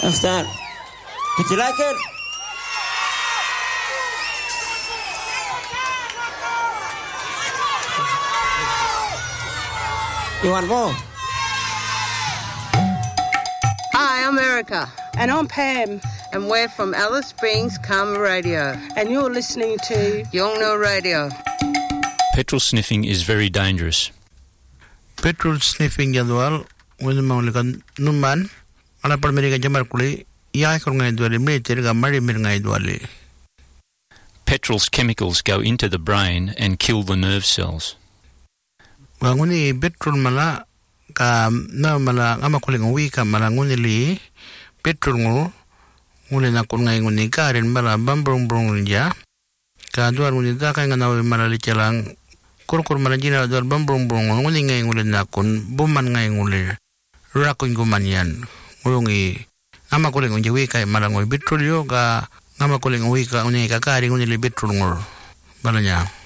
How's that? Did you like it? You want more? Hi, I'm Erica. And I'm Pam. And we're from Alice Springs, Karma Radio. And you're listening to Yongno Radio. Petrol sniffing is very dangerous. Petrol sniffing jadwal wala maulikan numan ala parmeriga jamar kuli ya ko ngai dwali meter ga mari mir ngai dwali. Petrol's chemicals go into the brain and kill the nerve cells. Wanguni petrol mala ka na mala ama kuli ngui ka mala nguni li petrol ngule na ko ngai nguni karen mala bambrong brong ja ka dwar nguni ta ka ngana mala li chelang kur mala jina dwar bambrong brong nguni ngai ngule na kun buman ngai ngule rakun gumanyan ngulungi ama kuli ngui ka mala ngui petrol yo ka ngama kuli ngui ka uni ka kari nguni li petrol ngul balanya